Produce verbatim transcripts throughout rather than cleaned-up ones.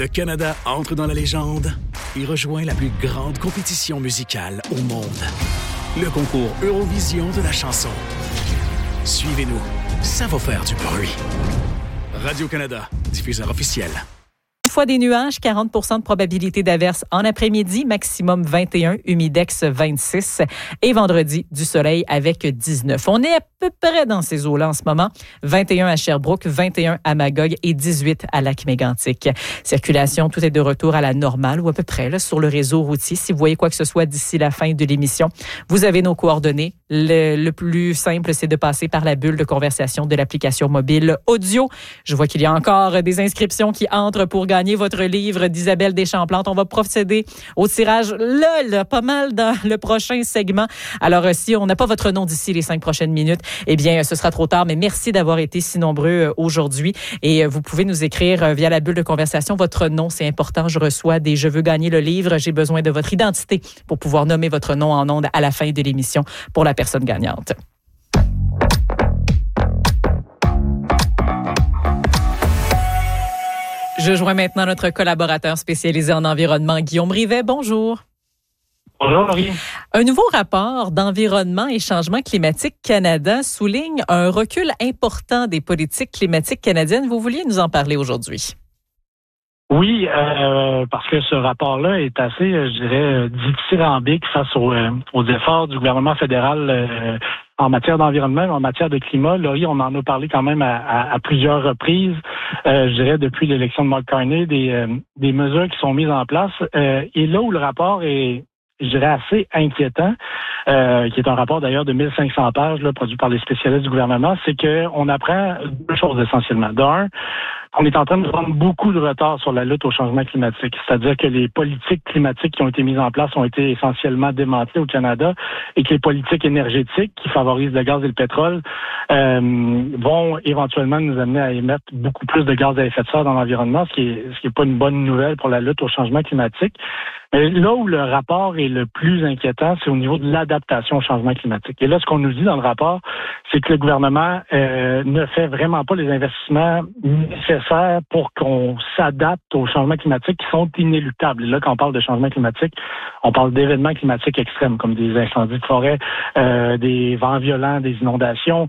Le Canada entre dans la légende et rejoint la plus grande compétition musicale au monde. Le concours Eurovision de la chanson. Suivez-nous, ça va faire du bruit. Radio-Canada, diffuseur officiel. Une fois des nuages, quarante pour cent de probabilité d'averse en après-midi, maximum vingt et un, humidex vingt-six et vendredi, du soleil avec dix-neuf. On est à peu près dans ces eaux-là en ce moment. vingt et un à Sherbrooke, vingt et un à Magog et dix-huit à Lac-Mégantic. Circulation, tout est de retour à la normale ou à peu près là, sur le réseau routier. Si vous voyez quoi que ce soit d'ici la fin de l'émission, vous avez nos coordonnées. Le, le plus simple, c'est de passer par la bulle de conversation de l'application mobile audio. Je vois qu'il y a encore des inscriptions qui entrent pour gagner votre livre d'Isabelle Deschamps-Plante. On va procéder au tirage là, là, pas mal dans le prochain segment. Alors, si on n'a pas votre nom d'ici les cinq prochaines minutes, eh bien, ce sera trop tard. Mais merci d'avoir été si nombreux aujourd'hui. Et vous pouvez nous écrire via la bulle de conversation votre nom. C'est important. Je reçois des « Je veux gagner le livre ». J'ai besoin de votre identité pour pouvoir nommer votre nom en ondes à la fin de l'émission pour la personne gagnante. Je joins maintenant notre collaborateur spécialisé en environnement, Guillaume Rivet. Bonjour. Bonjour, Laurie. Un nouveau rapport d'Environnement et Changement climatique Canada souligne un recul important des politiques climatiques canadiennes. Vous vouliez nous en parler aujourd'hui? Oui, euh, parce que ce rapport-là est assez, je dirais, dithyrambique face aux, euh, aux efforts du gouvernement fédéral euh, en matière d'environnement, en matière de climat. Laurie, on en a parlé quand même à, à, à plusieurs reprises, euh, je dirais, depuis l'élection de Mark Carney, des, euh, des mesures qui sont mises en place. Euh, et là où le rapport est, je dirais, assez inquiétant, euh, qui est un rapport d'ailleurs de mille cinq cents pages, là, produit par les spécialistes du gouvernement, c'est qu'on apprend deux choses essentiellement. D'un, on est en train de prendre beaucoup de retard sur la lutte au changement climatique. C'est-à-dire que les politiques climatiques qui ont été mises en place ont été essentiellement démantelées au Canada et que les politiques énergétiques qui favorisent le gaz et le pétrole euh, vont éventuellement nous amener à émettre beaucoup plus de gaz à effet de serre dans l'environnement, ce qui est, ce qui est pas une bonne nouvelle pour la lutte au changement climatique. Mais là où le rapport est le plus inquiétant, c'est au niveau de l'adaptation au changement climatique. Et là, ce qu'on nous dit dans le rapport, c'est que le gouvernement euh, ne fait vraiment pas les investissements nécessaires pour qu'on s'adapte aux changements climatiques qui sont inéluctables. Et là, quand on parle de changement climatique, on parle d'événements climatiques extrêmes, comme des incendies de forêt, euh, des vents violents, des inondations,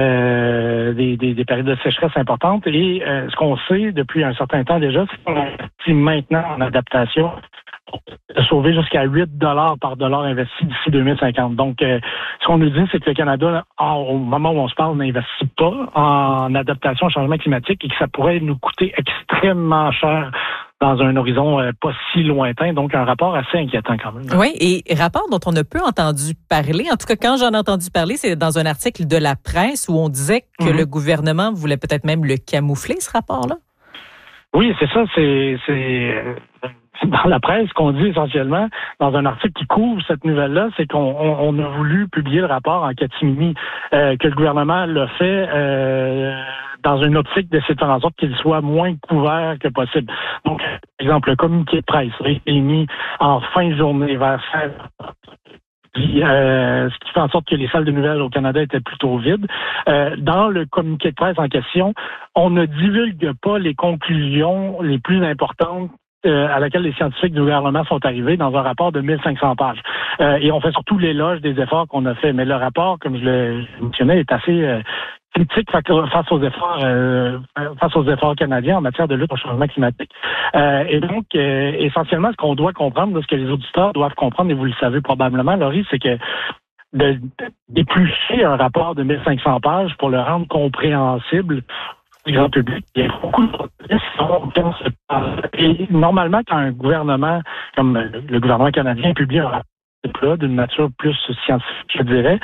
euh, des, des, des périodes de sécheresse importantes. Et euh, ce qu'on sait depuis un certain temps déjà, c'est qu'on investit maintenant en adaptation de sauver jusqu'à huit dollars par dollar investi d'ici deux mille cinquante. Donc, euh, ce qu'on nous dit, c'est que le Canada, en, au moment où on se parle, n'investit pas en adaptation au changement climatique et que ça pourrait nous coûter extrêmement cher dans un horizon euh, pas si lointain. Donc, un rapport assez inquiétant quand même. Oui, et rapport dont on a peu entendu parler. En tout cas, quand j'en ai entendu parler, c'est dans un article de la presse où on disait que mm-hmm. le gouvernement voulait peut-être même le camoufler, ce rapport-là. Oui, c'est ça. C'est... c'est... Dans la presse, ce qu'on dit essentiellement, dans un article qui couvre cette nouvelle-là, c'est qu'on on, on a voulu publier le rapport en catimini, euh, que le gouvernement l'a fait euh, dans une optique d'essayer de faire en sorte qu'il soit moins couvert que possible. Donc, par exemple, le communiqué de presse a été mis en fin de journée vers seize heures. Puis, euh, ce qui fait en sorte que les salles de nouvelles au Canada étaient plutôt vides. Euh, dans le communiqué de presse en question, on ne divulgue pas les conclusions les plus importantes Euh, à laquelle les scientifiques du gouvernement sont arrivés dans un rapport de mille cinq cents pages. Euh, et on fait surtout l'éloge des efforts qu'on a fait. Mais le rapport, comme je le mentionnais, est assez euh, critique face aux efforts euh, face aux efforts canadiens en matière de lutte au changement climatique. Euh, et donc, euh, essentiellement, ce qu'on doit comprendre, ce que les auditeurs doivent comprendre, et vous le savez probablement, Laurie, c'est que de, d'éplucher un rapport de mille cinq cents pages pour le rendre compréhensible du grand public, il y a beaucoup de questions. Et normalement, quand un gouvernement, comme le gouvernement canadien, publie un rapport d'une nature plus scientifique, je dirais,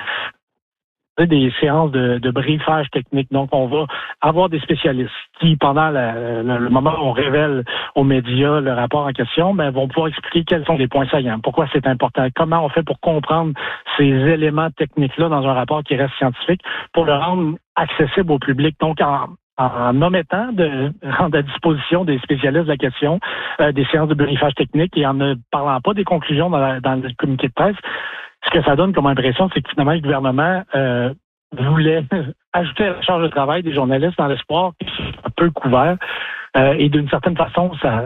des séances de, de briefage technique. Donc, on va avoir des spécialistes qui, pendant la, le, le moment où on révèle aux médias le rapport en question, ben, vont pouvoir expliquer quels sont les points saillants, pourquoi c'est important, comment on fait pour comprendre ces éléments techniques-là dans un rapport qui reste scientifique pour le rendre accessible au public. Donc, en en omettant de rendre à disposition des spécialistes de la question euh, des séances de briefage technique et en ne parlant pas des conclusions dans, la, dans le communiqué de presse, ce que ça donne comme impression, c'est que finalement, le gouvernement euh, voulait ajouter à la charge de travail des journalistes dans l'espoir qu'ils soient peu couverts. Euh, et d'une certaine façon, ça,